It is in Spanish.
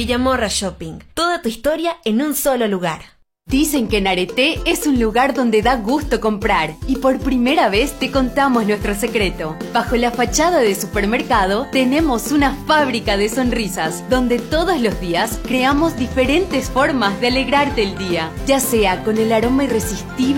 Villamorra Shopping. Toda tu historia en un solo lugar. Dicen que en Areté es un lugar donde da gusto comprar y por primera vez te contamos nuestro secreto. Bajo la fachada de supermercado tenemos una fábrica de sonrisas donde todos los días creamos diferentes formas de alegrarte el día, ya sea con el aroma irresistible